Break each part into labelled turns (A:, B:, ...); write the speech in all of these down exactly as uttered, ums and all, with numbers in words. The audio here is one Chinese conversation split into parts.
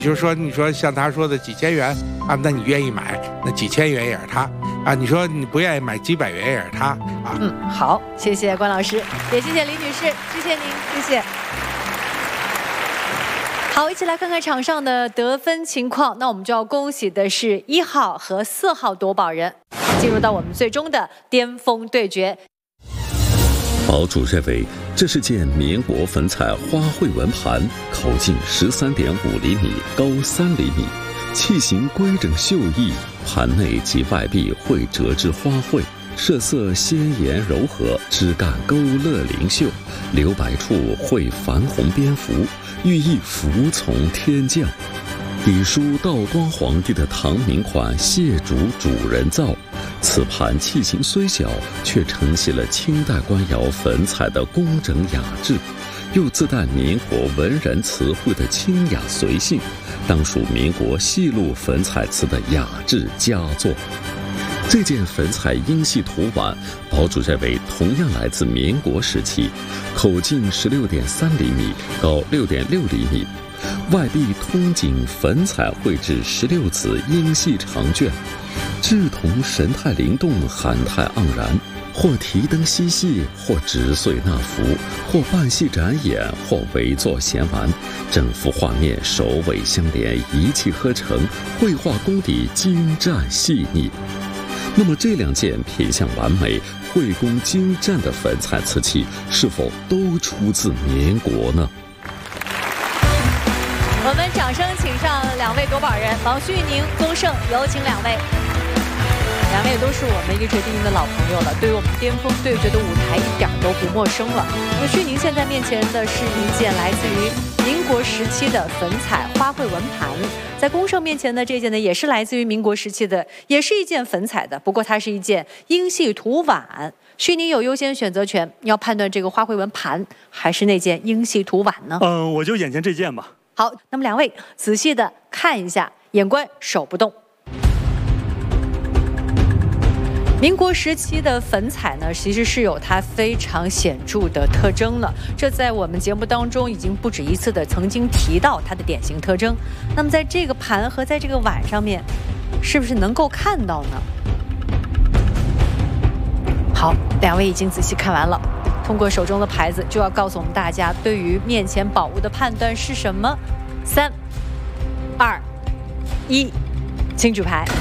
A: 就是说，你说像他说的几千元啊，那你愿意买，那几千元也是他啊。你说你不愿意买几百元也是他啊。
B: 嗯，好，谢谢关老师，也谢谢李女士，谢谢您，谢谢。好，一起来看看场上的得分情况。那我们就要恭喜的是一号和四号夺宝人，进入到我们最终的巅峰对决。
C: 堡主认为这是件民国粉彩花卉纹盘，口径十三点五厘米，高三厘米，器型规整秀逸，盘内及外壁绘折枝花卉，色色鲜艳柔和，枝干勾勒灵秀，留白处绘矾红蝙蝠，寓意服从天降。底书道光皇帝的唐明款谢主主人造，此盘器型虽小，却承袭了清代官窑粉彩的工整雅致，又自带民国文人词汇的清雅随性，当属民国细路粉彩瓷的雅致佳作。这件粉彩英系图碗，堡主认为同样来自民国时期，口径十六点三厘米，高六点六厘米。外壁通景粉彩绘制十六子英系长卷，稚童神态灵动，涵态盎然，或提灯嬉戏，或直碎纳福，或半戏展演，或围坐闲玩，整幅画面首尾相连，一气呵成，绘画功底精湛细腻。那么这两件品相完美、绘工精湛的粉彩瓷器，是否都出自民国呢？
B: 我们掌声请上两位夺宝人王旭宁、龚胜，有请两位。两位都是我们一直定的老朋友了，对于我们巅峰对决的舞台一点都不陌生了。那旭宁现在面前的是一件来自于民国时期的粉彩花卉纹盘，在龚胜面前的这件呢，也是来自于民国时期的，也是一件粉彩的，不过它是一件英系图碗。旭宁有优先选择权，要判断这个花卉纹盘还是那件英系图碗呢？
D: 嗯、呃，我就眼前这件吧。
B: 好，那么两位仔细的看一下，眼观手不动。民国时期的粉彩呢，其实是有它非常显著的特征了。这在我们节目当中已经不止一次的曾经提到它的典型特征。那么在这个盘和在这个碗上面，是不是能够看到呢？好，两位已经仔细看完了。通过手中的牌子，就要告诉我们大家对于面前宝物的判断是什么。三、二、一，请举牌。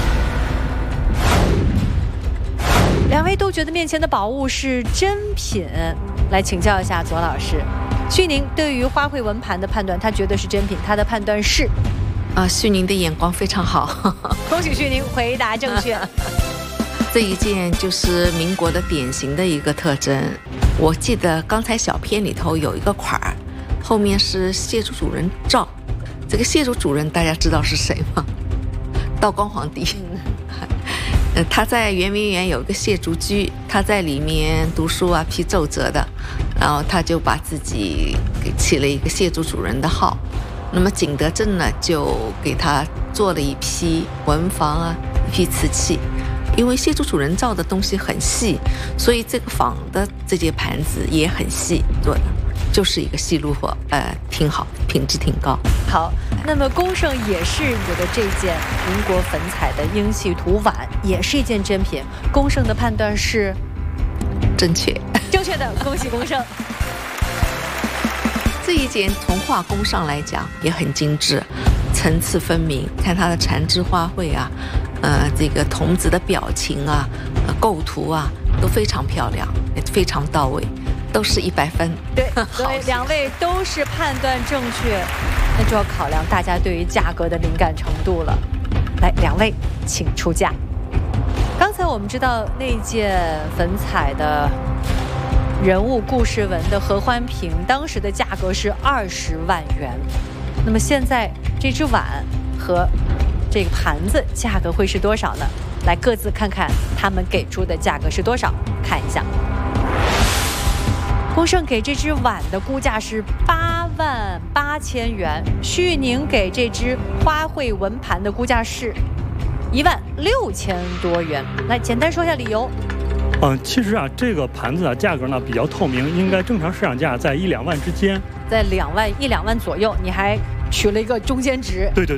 B: 两位都觉得面前的宝物是真品，来请教一下左老师。旭宁对于花卉纹盘的判断，他觉得是真品，他的判断是，
E: 啊，旭宁的眼光非常好，
B: 恭喜旭宁回答正确。
E: 这一件就是民国的典型的一个特征。我记得刚才小片里头有一个款儿，后面是谢主主人照。这个谢主主人大家知道是谁吗？道光皇帝。呃，他在圆明园有一个谢竹居，他在里面读书啊，批奏折的，然后他就把自己给起了一个谢主主人的号。那么景德镇呢，就给他做了一批文房啊，一批瓷器。因为谢主主人造的东西很细，所以这个仿的这些盘子也很细做的，就是一个细路货，呃，挺好，品质挺高。
B: 好，那么龚胜也是觉得这件民国粉彩的英系图碗也是一件真品，龚胜的判断是
E: 正确，
B: 正确的，恭喜龚胜。
E: 这一件从画工上来讲也很精致，层次分明，看它的缠枝花卉啊，呃，这个童子的表情啊，呃，构图啊，都非常漂亮，也非常到位，都是一百分。
B: 对，所以两位都是判断正确，那就要考量大家对于价格的敏感程度了。来，两位请出价。刚才我们知道那件粉彩的人物故事纹的合欢瓶，当时的价格是二十万元。那么现在这只碗和这个盘子价格会是多少呢？来，各自看看他们给出的价格是多少，看一下。龚胜给这只碗的估价是八万八千元，旭宁给这只花卉纹盘的估价是一万六千多元。来，简单说一下理由。
D: 嗯，其实啊，这个盘子啊，价格呢比较透明，应该正常市场价在一两万之间，
B: 在两万一两万左右，你还取了一个中间值。
D: 对对。